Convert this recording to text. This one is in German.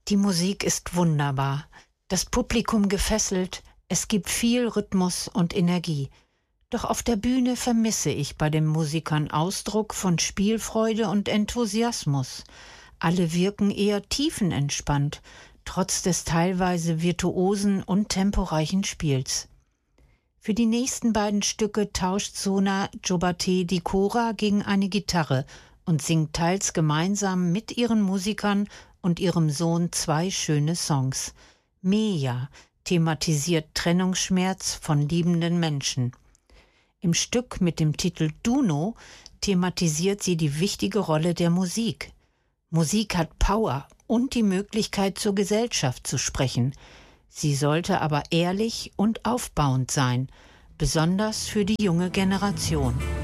Die Musik ist wunderbar, das Publikum gefesselt, es gibt viel Rhythmus und Energie. Doch auf der Bühne vermisse ich bei den Musikern Ausdruck von Spielfreude und Enthusiasmus. Alle wirken eher tiefenentspannt, trotz des teilweise virtuosen und temporeichen Spiels. Für die nächsten beiden Stücke tauscht Sona Jobate die Kora gegen eine Gitarre und singt teils gemeinsam mit ihren Musikern und ihrem Sohn 2 schöne Songs. Meja thematisiert Trennungsschmerz von liebenden Menschen. Im Stück mit dem Titel Duno thematisiert sie die wichtige Rolle der Musik. Musik hat Power und die Möglichkeit, zur Gesellschaft zu sprechen. Sie sollte aber ehrlich und aufbauend sein, besonders für die junge Generation.